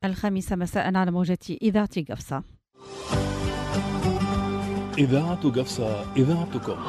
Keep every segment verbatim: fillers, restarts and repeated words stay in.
الخامسة مساء على موجة إذاعة قفصة. إذاعة قفصة، إذاعتكم.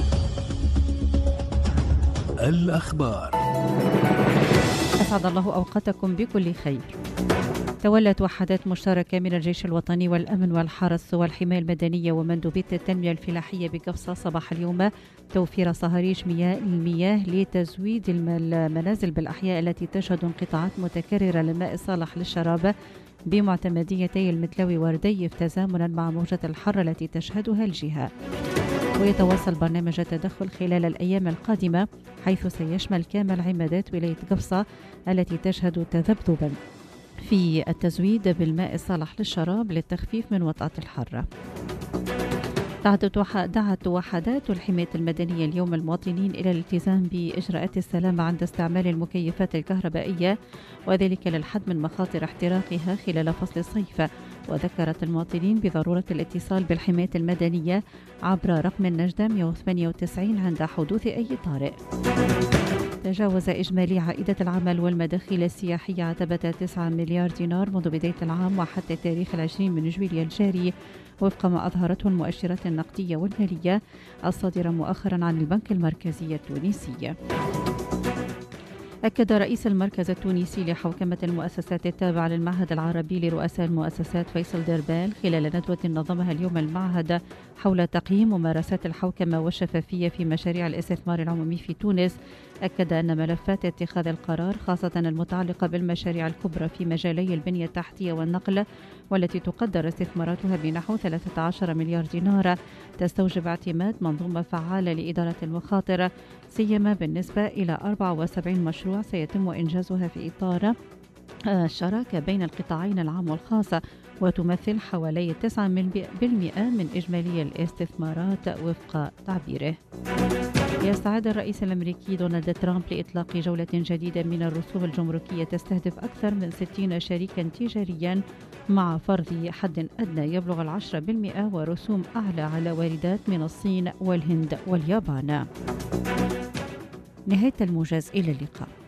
الأخبار. أسعد الله أوقاتكم بكل خير. تولت وحدات مشتركة من الجيش الوطني والأمن والحرس والحماية المدنية ومندوبية التنمية الفلاحية بقفصة صباح اليوم توفير صهاريج مياه المياه لتزويد المنازل بالأحياء التي تشهد انقطاعات متكررة للماء الصالح للشراب بمعتمديتي المتلوي ورديف تزامنا مع موجة الحر التي تشهدها الجهة. ويتواصل برنامج التدخل خلال الأيام القادمة حيث سيشمل كامل عمادات ولاية قفصة التي تشهد تذبذبا في التزويد بالماء الصالح للشراب للتخفيف من وطأة الحر. دعت وحدات الحماية المدنية اليوم المواطنين إلى الالتزام بإجراءات السلامة عند استعمال المكيفات الكهربائية وذلك للحد من مخاطر احتراقها خلال فصل الصيف. وذكرت المواطنين بضرورة الاتصال بالحماية المدنية عبر رقم النجدة مئة وثمانية وتسعين عند حدوث أي طارئ. تجاوز إجمالي عائدة العمل والمداخيل السياحية عتبة تسعة مليار دينار منذ بداية العام وحتى تاريخ العشرين من جويلية الجاري وفق ما أظهرته المؤشرات النقدية والمالية الصادرة مؤخرا عن البنك المركزي التونسي. أكد رئيس المركز التونسي لحوكمة المؤسسات التابعة للمعهد العربي لرؤساء المؤسسات فيصل ديربال خلال ندوة نظمها اليوم المعهد حول تقييم ممارسات الحوكمة والشفافية في مشاريع الاستثمار العمومي في تونس. أكد أن ملفات اتخاذ القرار خاصة المتعلقة بالمشاريع الكبرى في مجالي البنية التحتية والنقل والتي تقدر استثماراتها بنحو ثلاثة عشر مليار دينار تستوجب اعتماد منظومة فعالة لإدارة المخاطر سيما بالنسبة إلى أربعة وسبعين مشروع سيتم إنجازها في إطار الشراكة بين القطاعين العام والخاص وتمثل حوالي تسعة بالمئة من إجمالي الاستثمارات وفق تعبيره. يستعد الرئيس الأمريكي دونالد ترامب لإطلاق جولة جديدة من الرسوم الجمركية تستهدف أكثر من ستين شريكا تجاريا مع فرض حد أدنى يبلغ العشرة بالمئة ورسوم أعلى على واردات من الصين والهند واليابان. نهاية الموجز، إلى اللقاء.